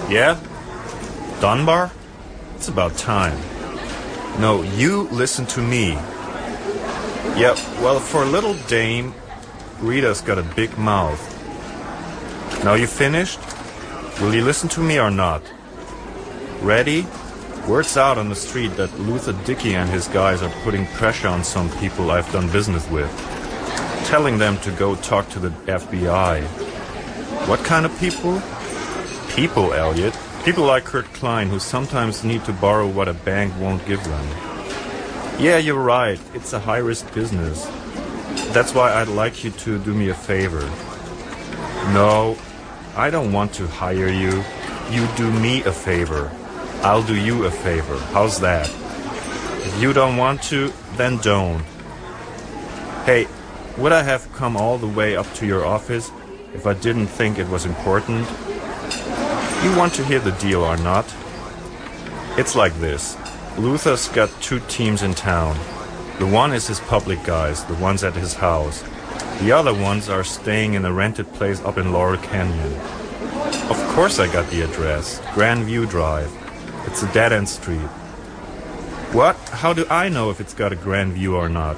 Yeah? Dunbar? It's about time. No, you listen to me. Yeah, well, for a little dame, Rita's got a big mouth. Now you finished? Will you listen to me or not? Ready? Word's out on the street that Luther Dickey and his guys are putting pressure on some people I've done business with. Telling them to go talk to the FBI. What kind of people? People, Elliot. People like Kurt Klein who sometimes need to borrow what a bank won't give them. Yeah, you're right. It's a high-risk business. That's why I'd like you to do me a favor. No, I don't want to hire you. You do me a favor. I'll do you a favor. How's that? If you don't want to, then don't. Hey, would I have come all the way up to your office if I didn't think it was important? You want to hear the deal or not? It's like this. Luther's got 2 teams in town. The one is his public guys, the ones at his house. The other ones are staying in a rented place up in Laurel Canyon. Of course I got the address. Grandview Drive. It's a dead-end street. What? How do I know if it's got a grand view or not?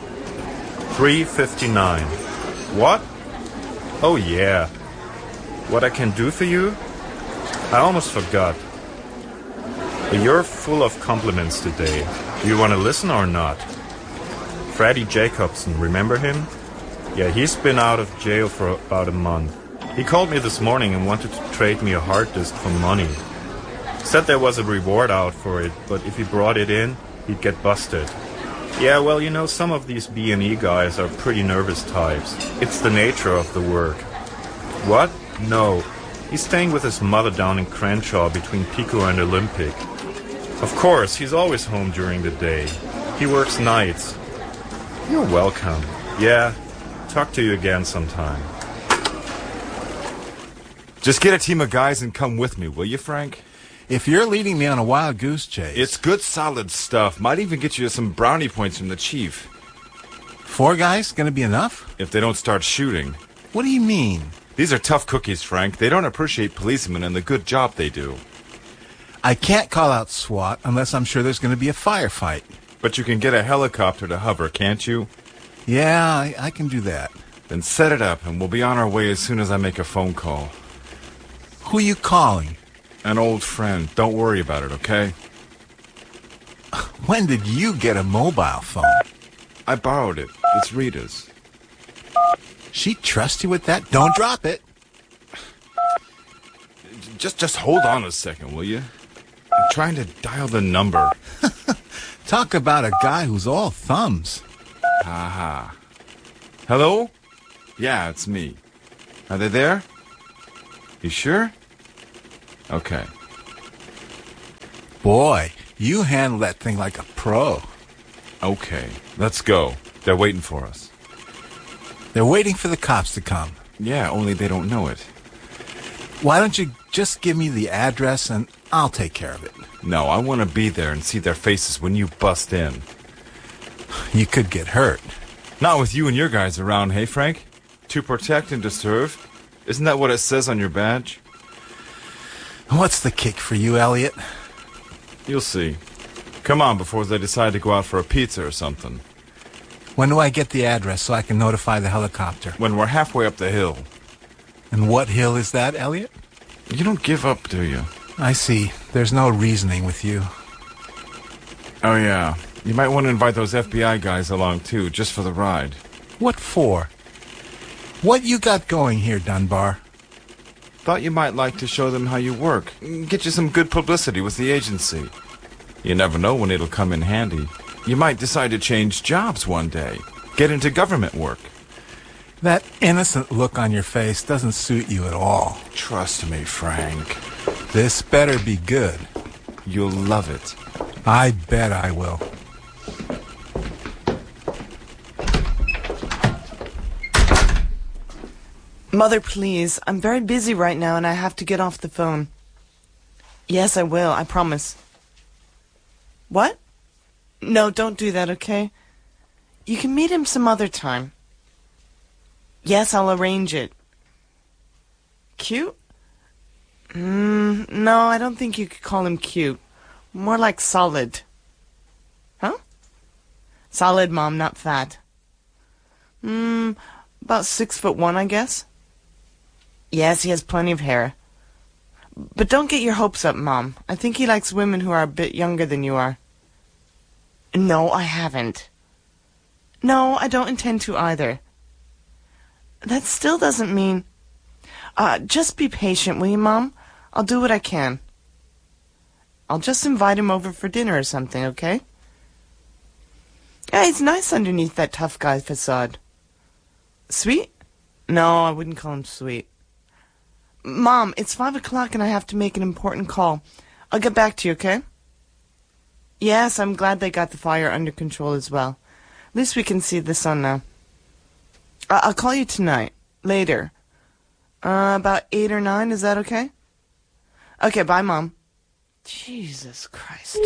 359. What? Oh yeah. What I can do for you? I almost forgot. You're full of compliments today. Do you want to listen or not? Freddie Jacobson, remember him? Yeah, he's been out of jail for about a month. He called me this morning and wanted to trade me a hard disk for money. Said there was a reward out for it, but if he brought it in, he'd get busted. Yeah, well, you know, some of these B&E guys are pretty nervous types. It's the nature of the work. What? No. He's staying with his mother down in Crenshaw between Pico and Olympic. Of course, he's always home during the day. He works nights. You're welcome. Yeah, talk to you again sometime. Just get a team of guys and come with me, will you, Frank? If you're leading me on a wild goose chase... It's good, solid stuff. Might even get you some brownie points from the chief. 4 guys gonna be enough? If they don't start shooting. What do you mean? These are tough cookies, Frank. They don't appreciate policemen and the good job they do. I can't call out SWAT unless I'm sure there's gonna be a firefight. But you can get a helicopter to hover, can't you? Yeah, I can do that. Then set it up, and we'll be on our way as soon as I make a phone call. Who you calling? An old friend. Don't worry about it, okay? When did you get a mobile phone? I borrowed it. It's Rita's. She trusts you with that? Don't drop it. Just hold on a second, will you? I'm trying to dial the number. Talk about a guy who's all thumbs. Ha. Hello? Yeah, it's me. Are they there? You sure? Okay. Boy, you handle that thing like a pro. Okay, let's go. They're waiting for us. They're waiting for the cops to come. Yeah, only they don't know it. Why don't you just give me the address and I'll take care of it? No, I want to be there and see their faces when you bust in. You could get hurt. Not with you and your guys around, hey, Frank? To protect and to serve? Isn't that what it says on your badge? What's the kick for you, Elliot? You'll see. Come on before they decide to go out for a pizza or something. When do I get the address so I can notify the helicopter? When we're halfway up the hill. And what hill is that, Elliot? You don't give up, do you? I see. There's no reasoning with you. Oh, yeah. You might want to invite those FBI guys along, too, just for the ride. What for? What you got going here, Dunbar? Thought you might like to show them how you work. Get you some good publicity with the agency. You never know when it'll come in handy. You might decide to change jobs one day. Get into government work. That innocent look on your face doesn't suit you at all. Trust me, Frank. This better be good. You'll love it. I bet I will. Mother, please. I'm very busy right now and I have to get off the phone. Yes, I will. I promise. What? No, don't do that, okay? You can meet him some other time. Yes, I'll arrange it. Cute? No, I don't think you could call him cute. More like solid. Huh? Solid, Mom, not fat. About 6'1", I guess. Yes, he has plenty of hair. But don't get your hopes up, Mom. I think he likes women who are a bit younger than you are. No, I haven't. No, I don't intend to either. That still doesn't mean... just be patient, will you, Mom? I'll do what I can. I'll just invite him over for dinner or something, okay? Yeah, he's nice underneath that tough guy facade. Sweet? No, I wouldn't call him sweet. Mom, it's 5 o'clock and I have to make an important call. I'll get back to you, okay? Yes, I'm glad they got the fire under control as well. At least we can see the sun now. I'll call you tonight. Later. About 8 or 9, is that okay? Okay, bye, Mom. Jesus Christ.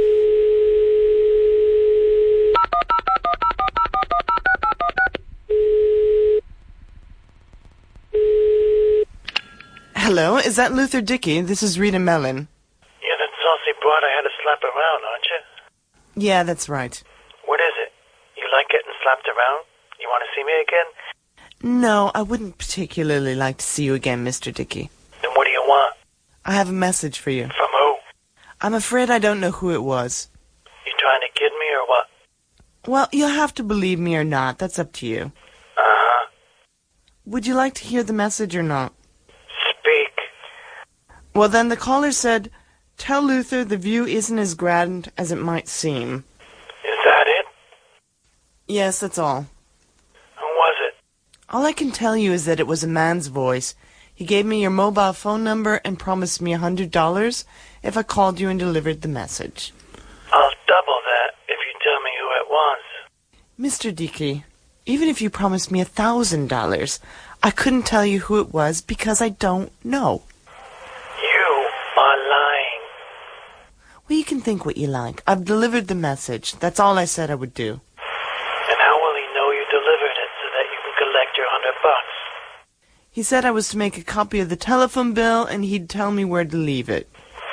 Hello, is that Luther Dickey? This is Rita Mellon. You're that saucy broad I had to slap around, aren't you? Yeah, that's right. What is it? You like getting slapped around? You want to see me again? No, I wouldn't particularly like to see you again, Mr. Dickey. Then what do you want? I have a message for you. From who? I'm afraid I don't know who it was. You trying to kid me or what? Well, you'll have to believe me or not. That's up to you. Uh-huh. Would you like to hear the message or not? Speak. Well, then the caller said, "Tell Luther the view isn't as grand as it might seem." Is that it? Yes, that's all. Who was it? All I can tell you is that it was a man's voice. He gave me your mobile phone number and promised me $100 if I called you and delivered the message. I'll double that if you tell me who it was. Mr. Dickey, even if you promised me $1,000, I couldn't tell you who it was because I don't know. You are lying. Well, you can think what you like. I've delivered the message. That's all I said I would do. And how will he know you delivered it so that you can collect your $100? He said I was to make a copy of the telephone bill and he'd tell me where to leave it.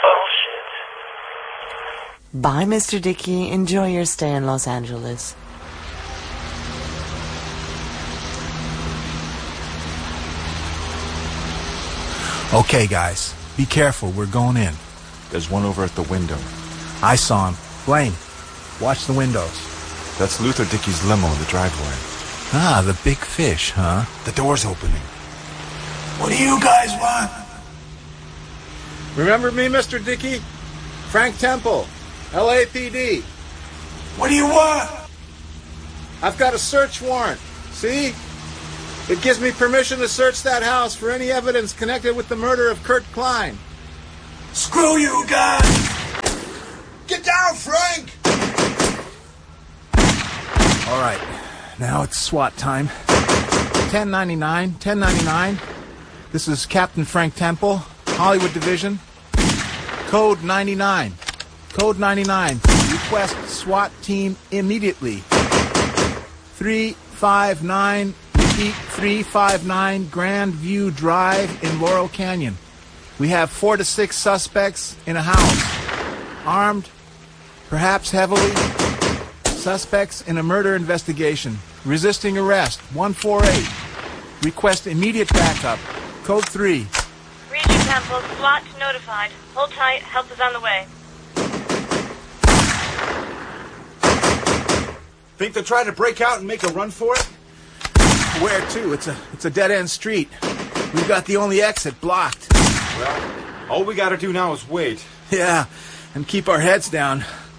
Bullshit. Bye, Mr. Dickey. Enjoy your stay in Los Angeles. Okay, guys. Be careful. We're going in. There's one over at the window. I saw him. Blaine, watch the windows. That's Luther Dickey's limo in the driveway. Ah, the big fish, huh? The door's opening. What do you guys want? Remember me, Mr. Dickey? Frank Temple, LAPD. What do you want? I've got a search warrant. See? It gives me permission to search that house for any evidence connected with the murder of Kurt Klein. Screw you guys! Get down, Frank! All right, now it's SWAT time. 1099. This is Captain Frank Temple, Hollywood Division. Code 99. Code 99. Request SWAT team immediately. 359, repeat, 359 Grand View Drive in Laurel Canyon. We have 4 to 6 suspects in a house. Armed, perhaps heavily. Suspects in a murder investigation. Resisting arrest, 148. Request immediate backup. Code 3. Region Temple, SWAT notified. Hold tight, help is on the way. Think they'll try to break out and make a run for it? Where to? It's a dead-end street. We've got the only exit blocked. Well, all we gotta do now is wait. Yeah, and keep our heads down.